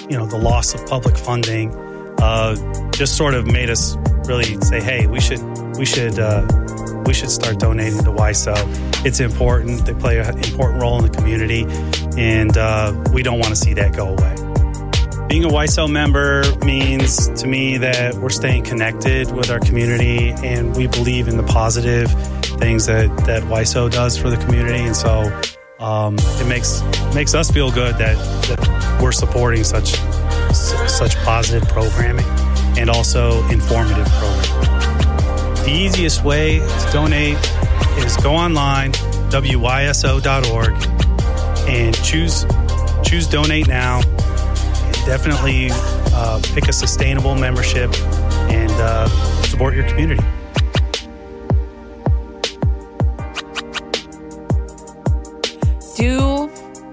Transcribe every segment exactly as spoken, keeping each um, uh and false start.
you know, the loss of public funding uh, just sort of made us really say, hey, we should we should uh, we should start donating to W I S O. It's important. They play an important role in the community, and uh, we don't want to see that go away. Being a W I S O member means to me that we're staying connected with our community, and we believe in the positive things that, that W I S O does for the community. And so um, it makes makes us feel good that, that we're supporting such such positive programming and also informative programming. The easiest way to donate is go online, W Y S O dot org, and choose choose Donate Now. Definitely uh, pick a sustainable membership and uh, support your community. Do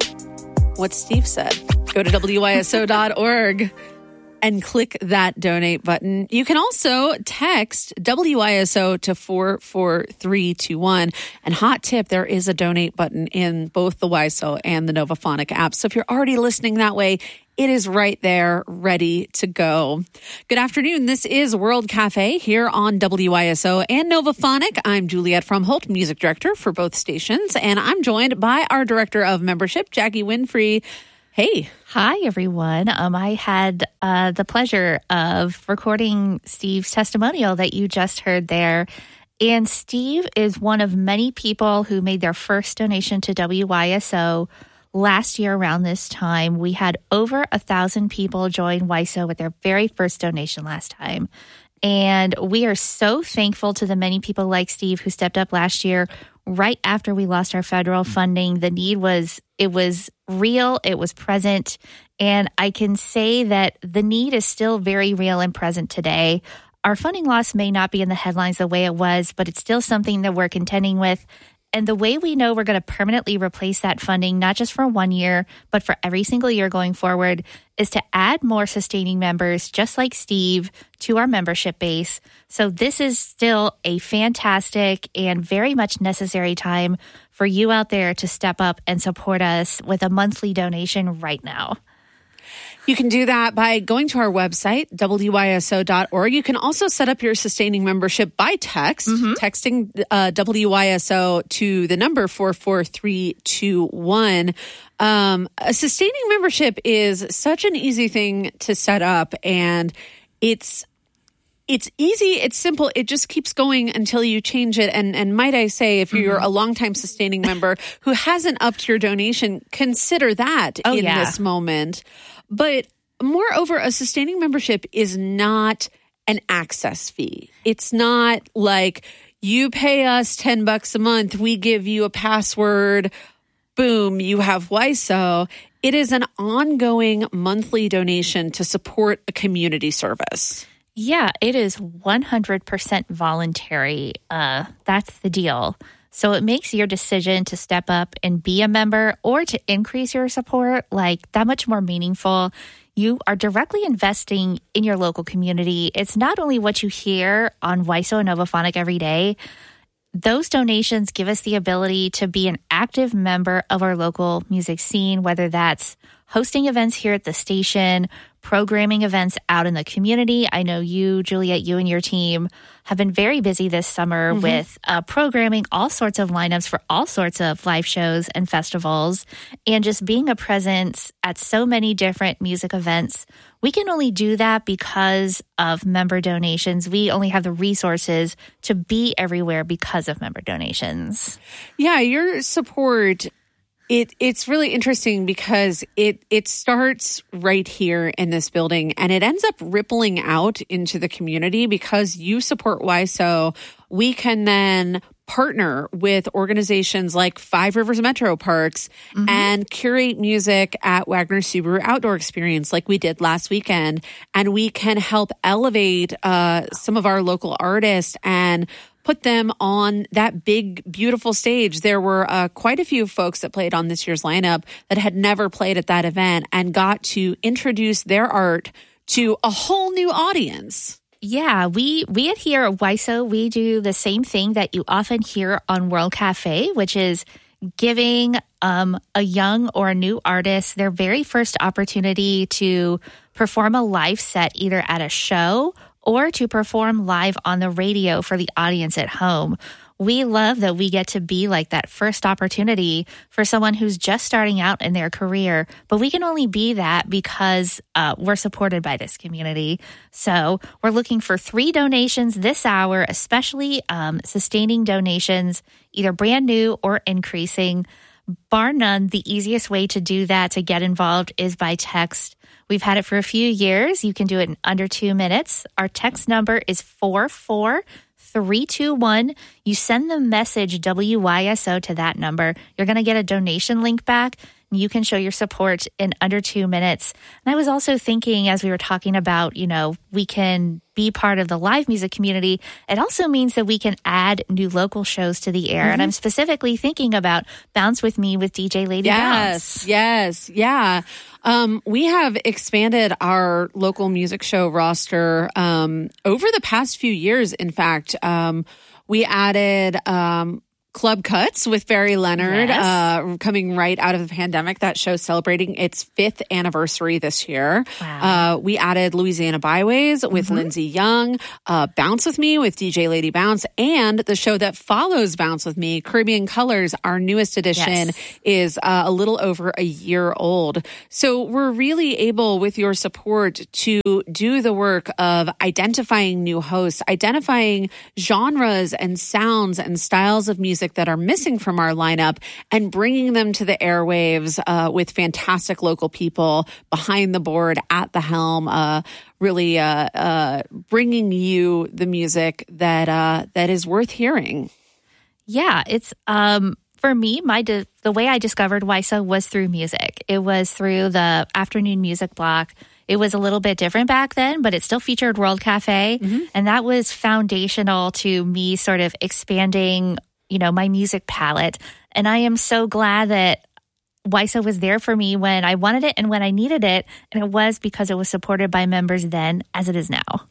what Steve said. Go to W Y S O dot org and click that donate button. You can also text W Y S O to four four three two one. And hot tip, there is a donate button in both the W I S O and the Novaphonic app. So if you're already listening that way, it is right there, ready to go. Good afternoon. This is World Cafe here on W I S O and Novaphonic. I'm Juliet Fromholt, music director for both stations, and I'm joined by our director of membership, Jackie Winfrey. Hey. Hi, everyone. Um, I had uh, the pleasure of recording Steve's testimonial that you just heard there. And Steve is one of many people who made their first donation to W I S O last year around this time. We had over a thousand people join W I S O with their very first donation last time. And we are so thankful to the many people like Steve who stepped up last year right after we lost our federal funding. The need was, it was real, it was present. And I can say that the need is still very real and present today. Our funding loss may not be in the headlines the way it was, but it's still something that we're contending with. And the way we know we're going to permanently replace that funding, not just for one year, but for every single year going forward, is to add more sustaining members, just like Steve, to our membership base. So this is still a fantastic and very much necessary time for you out there to step up and support us with a monthly donation right now. You can do that by going to our website, W Y S O dot org. You can also set up your sustaining membership by text, mm-hmm. texting uh, W Y S O to the number four four three two one. Um, a sustaining membership is such an easy thing to set up, and it's It's easy. It's simple. It just keeps going until you change it. And and might I say, if you're mm-hmm. a longtime sustaining member who hasn't upped your donation, consider that oh, in yeah. this moment. But moreover, a sustaining membership is not an access fee. It's not like you pay us ten bucks a month, we give you a password, boom, you have W I S O. It is an ongoing monthly donation to support a community service. Yeah, it is one hundred percent voluntary. Uh, that's the deal. So it makes your decision to step up and be a member or to increase your support like that much more meaningful. You are directly investing in your local community. It's not only what you hear on W I S O and Novaphonic every day. Those donations give us the ability to be an active member of our local music scene, whether that's hosting events here at the station, programming events out in the community. I know you, Juliet, you and your team have been very busy this summer mm-hmm. with uh, programming all sorts of lineups for all sorts of live shows and festivals, and just being a presence at so many different music events. We can only do that because of member donations. We only have the resources to be everywhere because of member donations. Yeah, your support, It it's really interesting because it it starts right here in this building and it ends up rippling out into the community. Because you support W I S O, we can then partner with organizations like Five Rivers Metro Parks mm-hmm. and curate music at Wagner Subaru Outdoor Experience like we did last weekend. And we can help elevate uh, some of our local artists and put them on that big, beautiful stage. There were uh, quite a few folks that played on this year's lineup that had never played at that event and got to introduce their art to a whole new audience. Yeah, we, we at here at W I S O, we do the same thing that you often hear on World Cafe, which is giving um, a young or a new artist their very first opportunity to perform a live set either at a show or to perform live on the radio for the audience at home. We love that we get to be like that first opportunity for someone who's just starting out in their career, but we can only be that because uh, we're supported by this community. So we're looking for three donations this hour, especially um, sustaining donations, either brand new or increasing. Bar none, the easiest way to do that, to get involved, is by text. We've had it for a few years. You can do it in under two minutes. Our text number is four four three two one. You send the message W Y S O to that number. You're going to get a donation link back. And you can show your support in under two minutes. And I was also thinking, as we were talking about, you know, we can be part of the live music community. It also means that we can add new local shows to the air. Mm-hmm. And I'm specifically thinking about Bounce With Me with D J Lady yes, Bounce. Yes, yeah. Um, we have expanded our local music show roster um, over the past few years. In fact, um, we added um, Club Cuts with Barry Leonard, yes. uh, coming right out of the pandemic. That show's celebrating its fifth anniversary this year. Wow. Uh, we added Louisiana Byways with mm-hmm. Lindsay Young, uh, Bounce With Me with D J Lady Bounce, and the show that follows Bounce With Me, Caribbean Colors, our newest edition, yes. is uh, a little over a year old. So we're really able, with your support, to do the work of identifying new hosts, identifying genres and sounds and styles of music that are missing from our lineup, and bringing them to the airwaves uh, with fantastic local people behind the board, at the helm, uh, really uh, uh, bringing you the music that uh, that is worth hearing. Yeah, it's um, for me, my di- the way I discovered W Y S O was through music. It was through the afternoon music block. It was a little bit different back then, but it still featured World Cafe, mm-hmm. and that was foundational to me sort of expanding, you know, my music palette. And I am so glad that W Y S O was there for me when I wanted it and when I needed it. And it was because it was supported by members then, as it is now.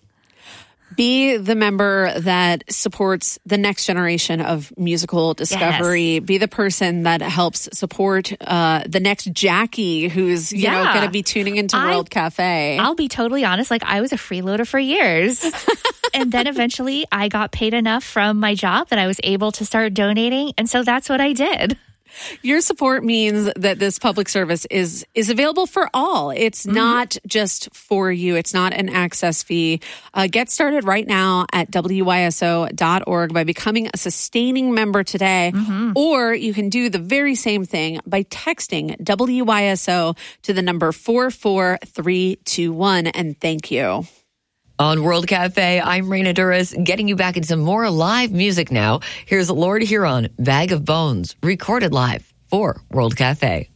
Be the member that supports the next generation of musical discovery. Yes. Be the person that helps support uh, the next Jackie, who's, you yeah. know, going to be tuning into I, World Cafe. I'll be totally honest. Like, I was a freeloader for years. And then eventually I got paid enough from my job that I was able to start donating. And so that's what I did. Your support means that this public service is is available for all. It's mm-hmm. not just for you. It's not an access fee. Uh, get started right now at W Y S O dot org by becoming a sustaining member today. Mm-hmm. Or you can do the very same thing by texting W Y S O to the number four four three two one. And thank you. On World Cafe, I'm Raina Duras, getting you back into some more live music now. Here's Lord Huron, Bag of Bones, recorded live for World Cafe.